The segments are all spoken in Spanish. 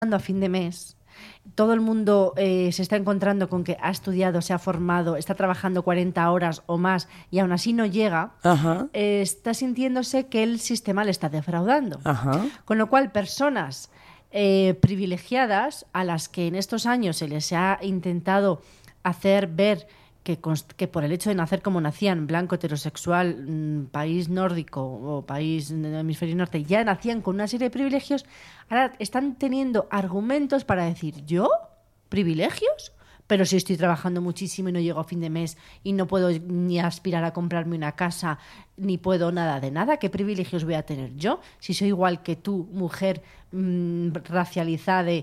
a fin de mes, todo el mundo se está encontrando con que ha estudiado, se ha formado, está trabajando 40 horas o más y aún así no llega, Ajá. está sintiéndose que el sistema le está defraudando. Ajá. Con lo cual, personas privilegiadas a las que en estos años se les ha intentado hacer ver que por el hecho de nacer como nacían, blanco, heterosexual, país nórdico o país del hemisferio norte, ya nacían con una serie de privilegios, ahora están teniendo argumentos para decir, ¿yo? ¿Privilegios? Pero si estoy trabajando muchísimo y no llego a fin de mes y no puedo ni aspirar a comprarme una casa, ni puedo nada de nada, ¿qué privilegios voy a tener yo? Si soy igual que tú, mujer racializada,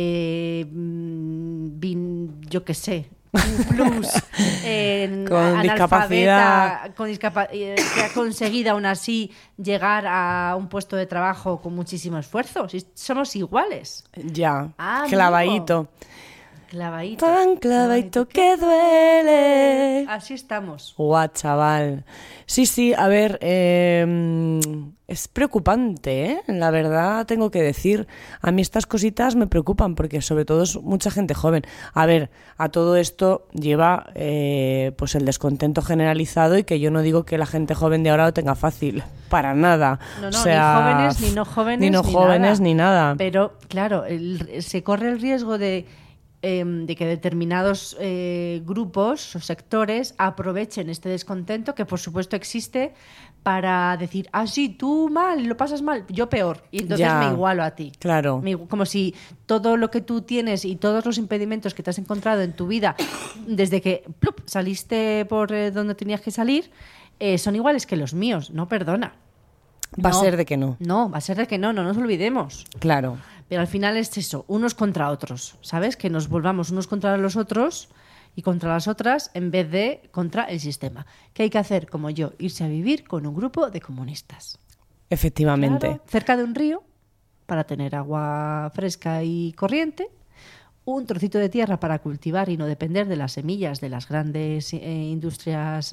yo qué sé, plus, con discapacidad, que ha conseguido aún así llegar a un puesto de trabajo con muchísimo esfuerzo. Si somos iguales. Ya, Amigo. clavadito. Clavadito. Tan clavadito que duele. Así estamos. Guau, chaval. Sí, a ver, es preocupante, ¿eh? La verdad tengo que decir, a mí estas cositas me preocupan porque sobre todo es mucha gente joven. A ver, a todo esto lleva pues el descontento generalizado y que yo no digo que la gente joven de ahora lo tenga fácil, para nada. No, o sea, ni jóvenes, ni no jóvenes, ni no jóvenes, ni nada. Pero claro, se corre el riesgo de que determinados grupos o sectores aprovechen este descontento que por supuesto existe para decir, sí, tú mal, lo pasas mal, yo peor, y entonces Ya, me igualo a ti. Claro. Como si todo lo que tú tienes y todos los impedimentos que te has encontrado en tu vida desde que ¡plup!, saliste por donde tenías que salir son iguales que los míos. No, perdona. Va a ser de que no. No, va a ser de que no nos olvidemos. Claro. Pero al final es eso, unos contra otros, ¿sabes? Que nos volvamos unos contra los otros y contra las otras en vez de contra el sistema. ¿Qué hay que hacer? Como yo, irse a vivir con un grupo de comunistas. Efectivamente. Claro, cerca de un río, para tener agua fresca y corriente, un trocito de tierra para cultivar y no depender de las semillas de las grandes industrias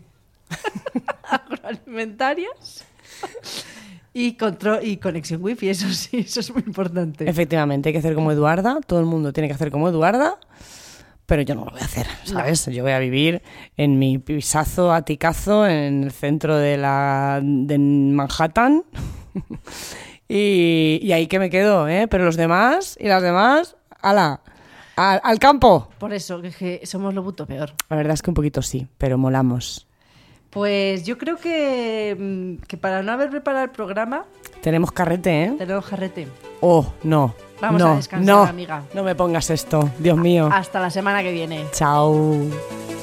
agroalimentarias. Y conexión wifi, eso sí, eso es muy importante. Efectivamente, hay que hacer como Eduarda, todo el mundo tiene que hacer como Eduarda, pero yo no lo voy a hacer, ¿sabes? No. Yo voy a vivir en mi pisazo aticazo en el centro de Manhattan y ahí que me quedo, ¿eh? Pero los demás y las demás, ¡hala! ¡Al campo! Por eso, que somos lo puto peor. La verdad es que un poquito sí, pero molamos. Pues yo creo que para no haber preparado el programa... Tenemos carrete, ¿eh? Tenemos carrete. Oh, no. Vamos a descansar, amiga. No me pongas esto, Dios mío. Hasta la semana que viene. Chao.